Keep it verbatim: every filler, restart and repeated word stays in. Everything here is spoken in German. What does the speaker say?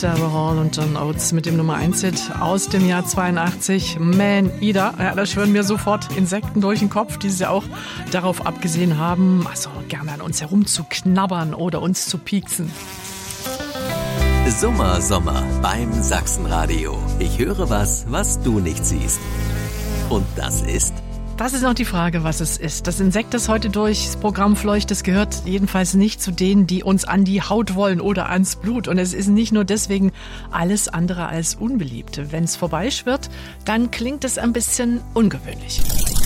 Daryl Hall und John Oates mit dem Nummer eins Hit aus dem Jahr zweiundachtzig, Man Eater. Ja, da schwören mir sofort Insekten durch den Kopf, die sie auch darauf abgesehen haben, also gerne an uns herumzuknabbern oder uns zu pieksen. Sommer, Sommer beim Sachsenradio. Ich höre was, was du nicht siehst. Und das ist... Das ist noch die Frage, was es ist. Das Insekt, das heute durchs Programm fleucht, das gehört jedenfalls nicht zu denen, die uns an die Haut wollen oder ans Blut. Und es ist nicht nur deswegen alles andere als unbeliebt. Wenn es vorbeischwirrt, dann klingt es ein bisschen ungewöhnlich.